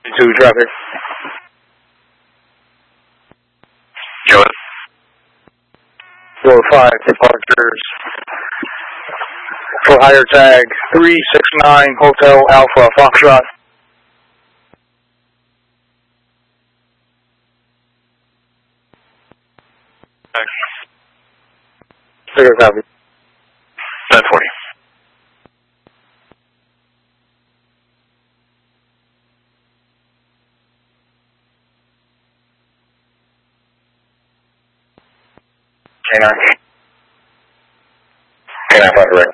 2 traffic. Joe. 4-5 departures. For higher tag 369 Hotel Alpha Foxtrot. Figure copy. 1040. K9. K9 5 direct.